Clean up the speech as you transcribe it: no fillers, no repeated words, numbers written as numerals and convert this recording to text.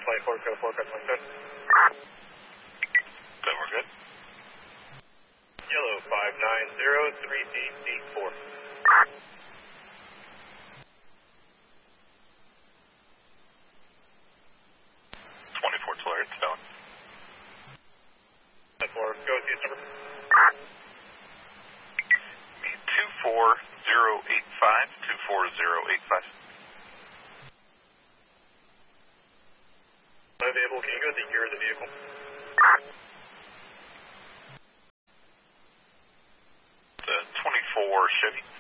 24, code 4, code 27. Then we're good. Yellow 5903DD4. 24 Tulare, it's down. 4, go with the number. Me 24085, 24085. Available, can you go with the year of the vehicle? The 24 Chevy.